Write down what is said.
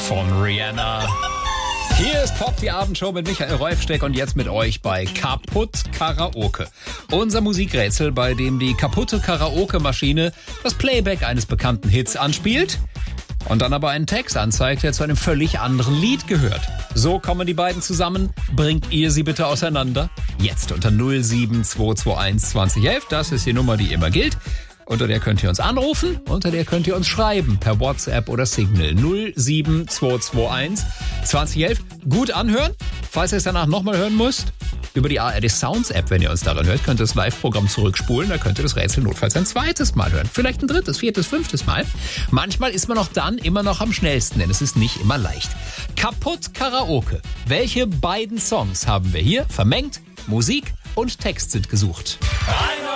von Rihanna. Hier ist Pop, die Abendshow mit Michael Rolfsteck und jetzt mit euch bei Kaputt Karaoke. Unser Musikrätsel, bei dem die kaputte Karaoke-Maschine das Playback eines bekannten Hits anspielt und dann aber einen Text anzeigt, der zu einem völlig anderen Lied gehört. So kommen die beiden zusammen. Bringt ihr sie bitte auseinander? Jetzt unter 07221 2011. Das ist die Nummer, die immer gilt. Unter der könnt ihr uns anrufen, unter der könnt ihr uns schreiben per WhatsApp oder Signal 07221 2011. Gut anhören, falls ihr es danach nochmal hören müsst. Über die ARD Sounds App, wenn ihr uns daran hört, könnt ihr das Live-Programm zurückspulen. Da könnt ihr das Rätsel notfalls ein zweites Mal hören. Vielleicht ein drittes, viertes, fünftes Mal. Manchmal ist man auch dann immer noch am schnellsten, denn es ist nicht immer leicht. Kaputt Karaoke. Welche beiden Songs haben wir hier vermengt? Musik und Text sind gesucht.